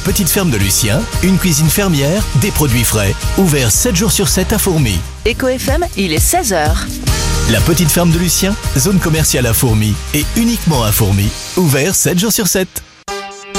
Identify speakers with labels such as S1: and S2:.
S1: petite ferme de Lucien, une cuisine fermière, des produits frais. Ouvert 7 jours sur 7 à Fourmies.
S2: Eco FM, il est 16h.
S1: La petite ferme de Lucien, zone commerciale à Fourmies et uniquement à Fourmies. Ouvert 7 jours sur 7.